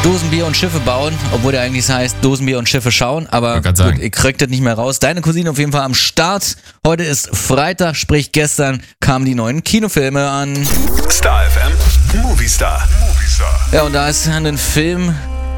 Dosenbier und Schiffe bauen, obwohl der eigentlich heißt Dosenbier und Schiffe schauen, aber gut, ihr kriegt das nicht mehr raus. Deine Cousine auf jeden Fall am Start. Heute ist Freitag, sprich gestern kamen die neuen Kinofilme an. Star FM, Movie Star. Ja, und da ist ein Film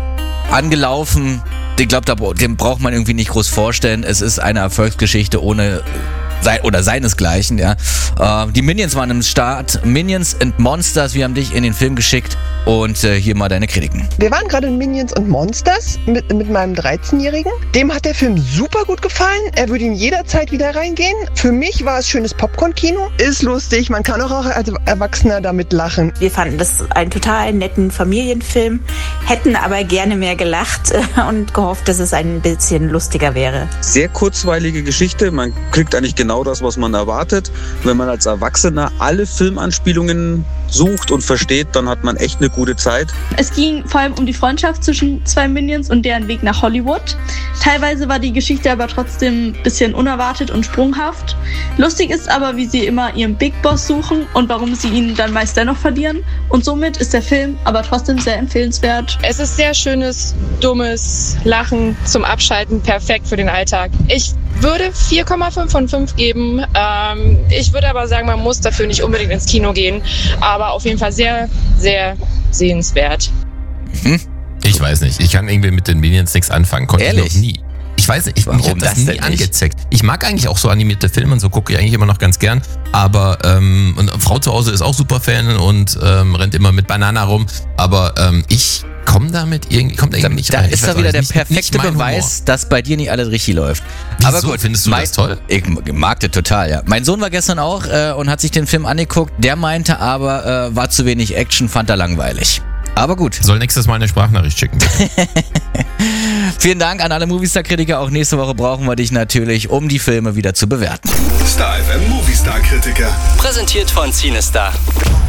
angelaufen, ich glaube, den braucht man irgendwie nicht groß vorstellen. Es ist eine Erfolgsgeschichte ohne seinesgleichen, ja. Die Minions waren im Start. Minions and Monsters, wir haben dich in den Film geschickt und hier mal deine Kritiken. Wir waren gerade in Minions und Monsters mit meinem 13-Jährigen. Dem hat der Film super gut gefallen. Er würde ihn jederzeit wieder reingehen. Für mich war es schönes Popcorn-Kino. Ist lustig, man kann auch als Erwachsener damit lachen. Wir fanden das einen total netten Familienfilm, hätten aber gerne mehr gelacht und gehofft, dass es ein bisschen lustiger wäre. Sehr kurzweilige Geschichte, man kriegt eigentlich genau das, was man erwartet. Wenn man als Erwachsener alle Filmanspielungen sucht und versteht, dann hat man echt eine gute Zeit. Es ging vor allem um die Freundschaft zwischen zwei Minions und deren Weg nach Hollywood. Teilweise war die Geschichte aber trotzdem ein bisschen unerwartet und sprunghaft. Lustig ist aber, wie sie immer ihren Big Boss suchen und warum sie ihn dann meist dennoch verlieren. Und somit ist der Film aber trotzdem sehr empfehlenswert. Es ist sehr schönes, dummes Lachen zum Abschalten, perfekt für den Alltag. Ich würde 4,5 von 5 geben. Ich würde aber sagen, man muss dafür nicht unbedingt ins Kino gehen, aber auf jeden Fall sehr, sehr sehenswert. Ich weiß nicht, ich kann irgendwie mit den Minions nichts anfangen, konnte ich noch nie. Ich weiß nicht, mich hat das nie angezeckt. Ich mag eigentlich auch so animierte Filme und so, gucke ich eigentlich immer noch ganz gern, aber und Frau zu Hause ist auch super Fan und rennt immer mit Banana rum, aber ich kommt irgendwie nicht rein. Da ist da wieder der perfekte Beweis, dass bei dir nicht alles richtig läuft. Wieso? Aber gut, findest du das toll? Ich mag das total, ja. Mein Sohn war gestern auch und hat sich den Film angeguckt. Der meinte aber, war zu wenig Action, fand er langweilig. Aber gut. Soll nächstes Mal eine Sprachnachricht schicken. Vielen Dank an alle Movistar-Kritiker. Auch nächste Woche brauchen wir dich natürlich, um die Filme wieder zu bewerten. Star FM Movistar-Kritiker. Präsentiert von Cinestar.